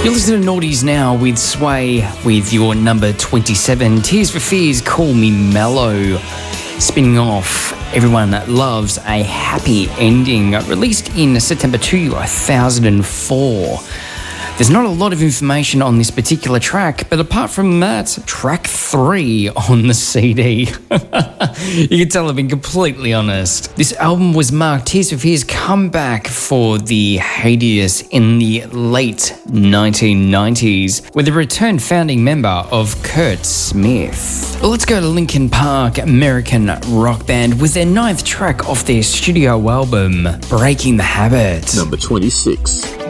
You're listening to Naughties Now with Sway with your number 27. Tears for Fears, Call Me Mellow. Spinning off Everyone That Loves a Happy Ending, released in September 2004. There's not a lot of information on this particular track, but apart from that, track 3 on the CD. You can tell I've been completely honest. This album was marked Tears for Fears' comeback for the hiatus in the late 1990s with the returned founding member of Kurt Smith. Let's go to Linkin Park, American rock band, with their 9th track off their studio album, Breaking the Habit. Number 26.